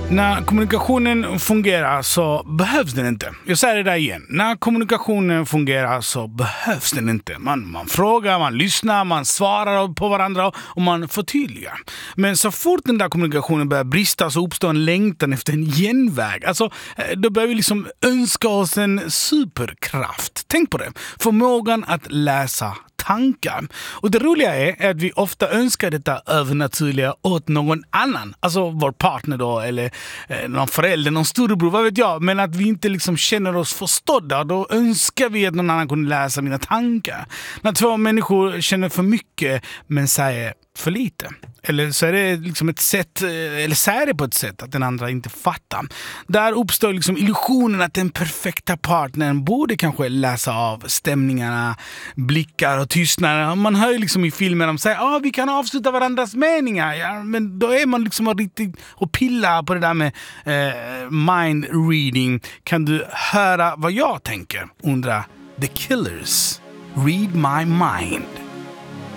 När kommunikationen fungerar så behövs den inte. Jag säger det där igen. När kommunikationen fungerar så behövs den inte. Man frågar, man lyssnar, man svarar på varandra och man förtydligar. Men så fort den där kommunikationen börjar brista så uppstår en längtan efter en genväg. Alltså, då börjar vi liksom önska oss en superkraft. Tänk på det. Förmågan att läsa tankar. Och det roliga är att vi ofta önskar detta övernaturliga åt någon annan. Alltså vår partner då, eller någon förälder, någon storebror, vad vet jag. Men att vi inte liksom känner oss förstådda. Då önskar vi att någon annan kunde läsa mina tankar. När två människor känner för mycket men säger för lite. Eller så är det liksom ett sätt, eller säger det på ett sätt att den andra inte fattar. Där uppstår liksom illusionen att den perfekta partnern borde kanske läsa av stämningarna, blickar och tystnader. Man hör ju liksom i filmer de säger vi kan avsluta varandras meningar. Ja, men då är man liksom riktigt och pillar på det där med mind reading. Kan du höra vad jag tänker? Undrar The Killers. Read My Mind.